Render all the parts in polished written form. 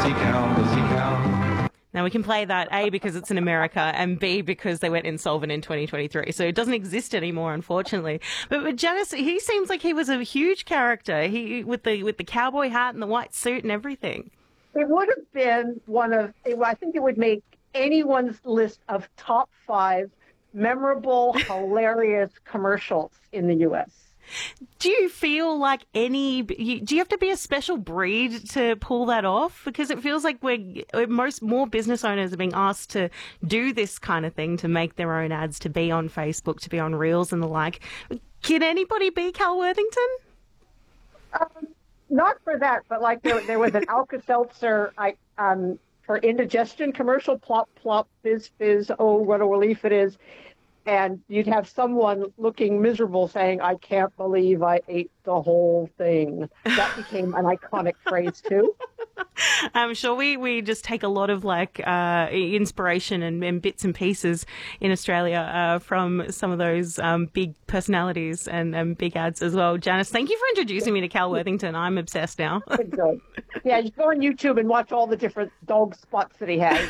Now, we can play that, A, because it's in America, and B, because they went insolvent in 2023. So it doesn't exist anymore, unfortunately. But Janice, he seems like he was a huge character. He with the cowboy hat and the white suit and everything. It would have been I think it would make anyone's list of top 5 memorable, hilarious commercials in the U.S. Do you feel like do you have to be a special breed to pull that off? Because it feels like more business owners are being asked to do this kind of thing, to make their own ads, to be on Facebook, to be on Reels and the like. Can anybody be Cal Worthington? Not for that, but like there was an Alka-Seltzer for indigestion commercial, plop, plop, fizz, fizz, oh, what a relief it is. And you'd have someone looking miserable saying, I can't believe I ate the whole thing. That became an iconic phrase, too. I'm sure we just take a lot of inspiration and bits and pieces in Australia from some of those big personalities and big ads as well. Janice, thank you for introducing me to Cal Worthington. I'm obsessed now. Good. Yeah, you go on YouTube and watch all the different dog spots that he has.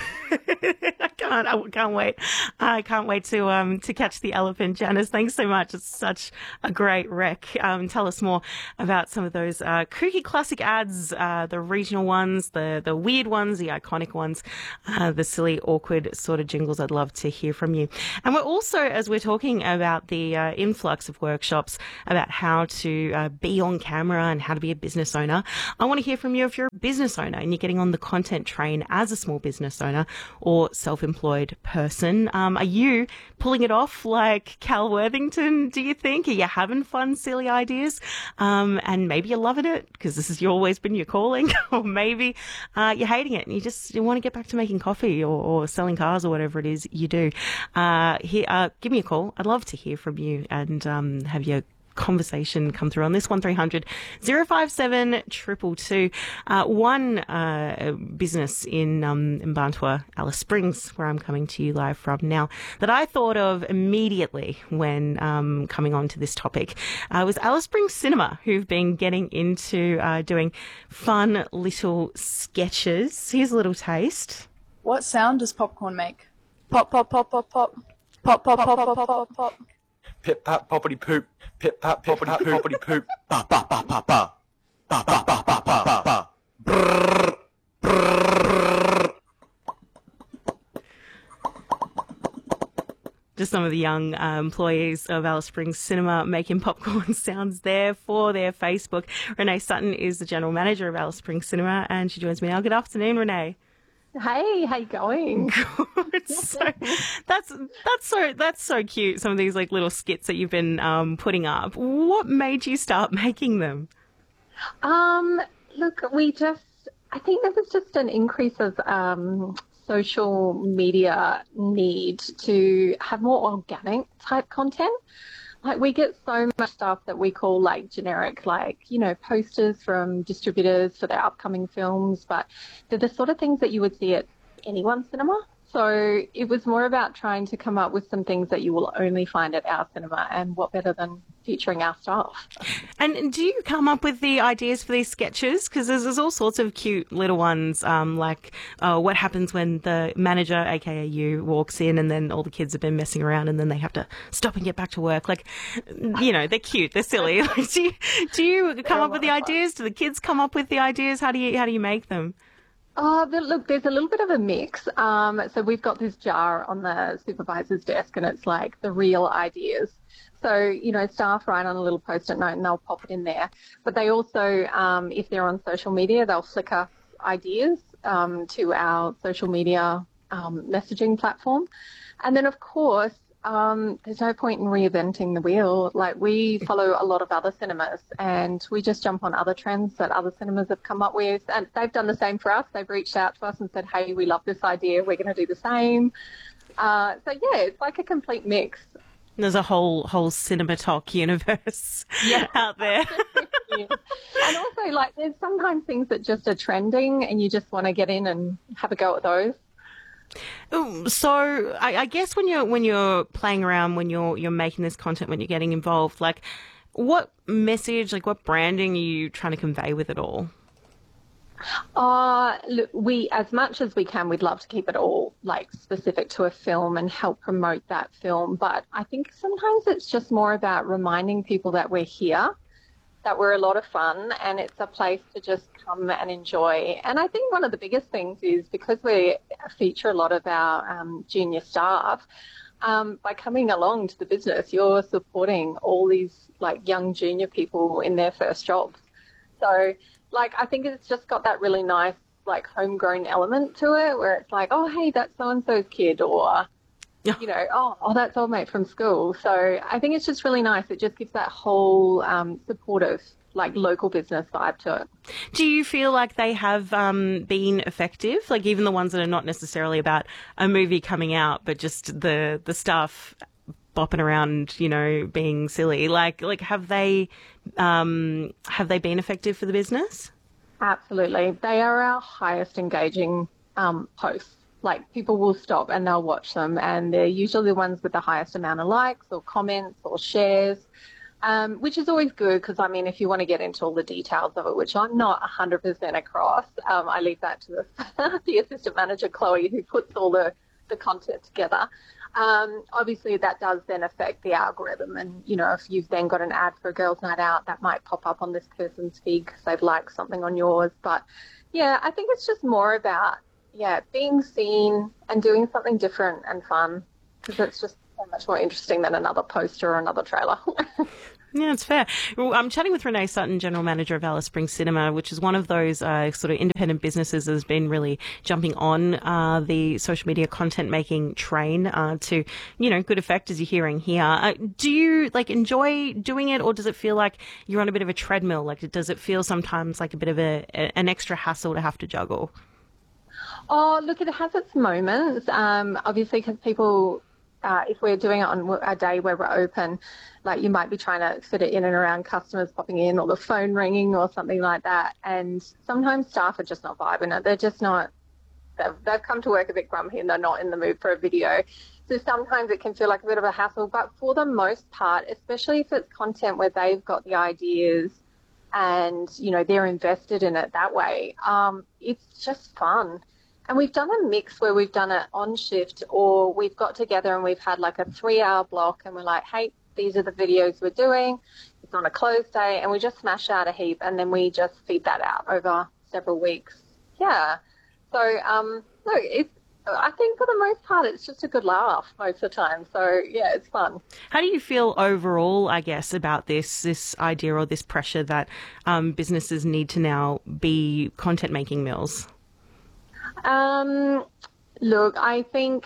I can't wait. I can't wait to catch the elephant. Janice, thanks so much. It's such a great rec. Tell us more about some of those kooky classic ads, the regional ones, the weird ones, the iconic ones, the silly, awkward sort of jingles. I'd love to hear from you. And we're also, as we're talking about the influx of workshops about how to be on camera and how to be a business owner, I want to hear from you if you're a business owner and you're getting on the content train as a small business owner or self-employed person. Are you pulling it off like Cal Worthington, do you think? Are you having fun, silly ideas? And maybe you're loving it because this has always been your calling, or maybe you're hating it and you want to get back to making coffee or selling cars or whatever it is you do. Give me a call. I'd love to hear from you and have your conversation come through on this 1300 057 222. One business in Bantua, Alice Springs, where I'm coming to you live from now, that I thought of immediately when coming on to this topic was Alice Springs Cinema, who've been getting into doing fun little sketches. Here's a little taste. What sound does popcorn make? Pop, pop, pop, pop, pop. Pop, pop, pop, pop, pop, pop. Pip, pap, poppity poop. Pip, pap, poppity poopity poop. Ba, ba, ba, ba, ba. Ba, ba, ba, ba, ba, ba, ba. Brrr, brrr. Just some of the young employees of Alice Springs Cinema making popcorn sounds there for their Facebook. Renee Sutton is the general manager of Alice Springs Cinema, and she joins me now. Good afternoon, Renee. Hey, how you going? Good. That's so cute. Some of these like little skits that you've been putting up. What made you start making them? Look, I think there was just an increase of social media need to have more organic type content. Like, we get so much stuff that we call like generic, like, posters from distributors for their upcoming films, but they're the sort of things that you would see at anyone's cinema. So it was more about trying to come up with some things that you will only find at our cinema, and what better than featuring our staff. And do you come up with the ideas for these sketches? Because there's all sorts of cute little ones, like what happens when the manager, aka you, walks in and then all the kids have been messing around and then they have to stop and get back to work. Like, they're cute, they're silly. Like, do you come up with the ideas? Do the kids come up with the ideas? How do you make them? Oh, look, there's a little bit of a mix. So we've got this jar on the supervisor's desk, and it's like the real ideas. So, staff write on a little Post-it note and they'll pop it in there. But they also, if they're on social media, they'll flick us ideas to our social media messaging platform. And then, of course, there's no point in reinventing the wheel. Like, we follow a lot of other cinemas and we just jump on other trends that other cinemas have come up with, and they've done the same for us. They've reached out to us and said, hey, we love this idea, we're going to do the same. It's like a complete mix. There's a whole Cinema Talk universe out there. Yeah. And also, like, there's sometimes things that just are trending and you just want to get in and have a go at those. So I guess when you're playing around, when you're making this content, when you're getting involved, like, what message, like what branding are you trying to convey with it all? Look, as much as we can, we'd love to keep it all like specific to a film and help promote that film. But I think sometimes it's just more about reminding people that we're here, that we're a lot of fun, and it's a place to just come and enjoy. And I think one of the biggest things is because we feature a lot of our junior staff, by coming along to the business, you're supporting all these like young junior people in their first jobs. So, like, I think it's just got that really nice, like, homegrown element to it where it's like, oh, hey, that's so-and-so's kid, or, you know, oh, that's old mate from school. So I think it's just really nice. It just gives that whole supportive, like, local business vibe to it. Do you feel like they have been effective? Like, even the ones that are not necessarily about a movie coming out, but just the staff bopping around, you know, being silly. Like have they been effective for the business? Absolutely. They are our highest engaging posts. Like, people will stop and they'll watch them, and they're usually the ones with the highest amount of likes or comments or shares, which is always good because, I mean, if you want to get into all the details of it, which I'm not 100% across, I leave that to the assistant manager, Chloe, who puts all the content together. Obviously, that does then affect the algorithm. And, you know, if you've then got an ad for a girls' night out, that might pop up on this person's feed because they've liked something on yours. But, yeah, I think it's just more about, being seen and doing something different and fun, because it's just so much more interesting than another poster or another trailer. Yeah, it's fair. Well, I'm chatting with Renee Sutton, General Manager of Alice Springs Cinema, which is one of those sort of independent businesses that has been really jumping on the social media content making train to, you know, good effect, as you're hearing here. Do you, like, enjoy doing it, or does it feel like you're on a bit of a treadmill? Like, does it feel sometimes like a bit of an extra hassle to have to juggle? Oh, look, it has its moments, obviously, because people... if we're doing it on a day where we're open, like, you might be trying to fit it in and around customers popping in or the phone ringing or something like that. And sometimes staff are just not vibing it. They're just not, they've come to work a bit grumpy and they're not in the mood for a video. So sometimes it can feel like a bit of a hassle. But for the most part, especially if it's content where they've got the ideas and, you know, they're invested in it that way, it's just fun. And we've done a mix where we've done it on shift, or we've got together and we've had like a 3-hour block and we're like, hey, these are the videos we're doing. It's on a closed day, and we just smash out a heap and then we just feed that out over several weeks. Yeah. So, no, I think for the most part, it's just a good laugh most of the time. So, yeah, it's fun. How do you feel overall, I guess, about this idea or this pressure that businesses need to now be content making mills? Look, I think,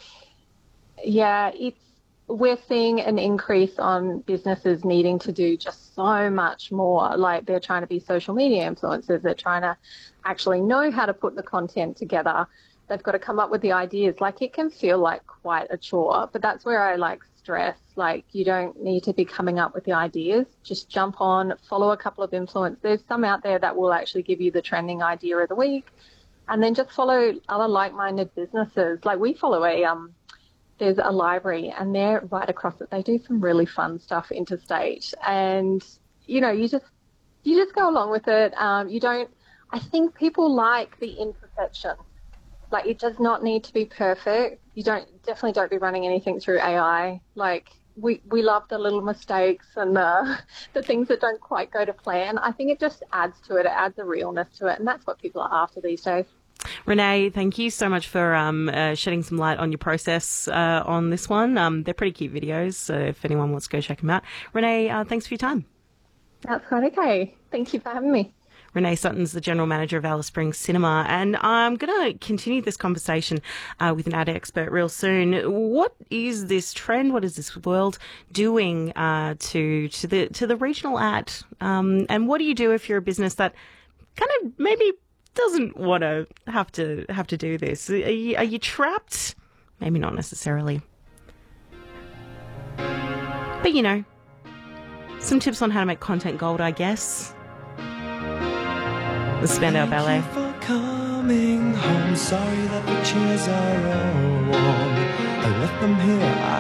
we're seeing an increase on businesses needing to do just so much more. Like, they're trying to be social media influencers. They're trying to actually know how to put the content together. They've got to come up with the ideas. Like, it can feel like quite a chore, but that's where I like stress. Like, you don't need to be coming up with the ideas. Just jump on, follow a couple of influencers. There's some out there that will actually give you the trending idea of the week. And then just follow other like-minded businesses. Like, we follow there's a library, and they're right across it. They do some really fun stuff interstate. And, you know, you just go along with it. I think people like the imperfection. Like, it does not need to be perfect. Definitely don't be running anything through AI. Like, we love the little mistakes and the things that don't quite go to plan. I think it just adds to it. It adds a realness to it, and that's what people are after these days. Renee, thank you so much for shedding some light on your process on this one. They're pretty cute videos, so if anyone wants to go check them out. Renee, thanks for your time. That's quite okay. Thank you for having me. Renee Sutton's the General Manager of Alice Springs Cinema, and I'm going to continue this conversation with an ad expert real soon. What is this trend? What is this world doing to the regional ad? And what do you do if you're a business that kind of maybe doesn't want to have to do this? Are you trapped? Maybe not necessarily, but you know, some tips on how to make content gold, I guess. The Spandau Ballet. Thank you for coming home. Sorry that the chairs are all warm. I left them here.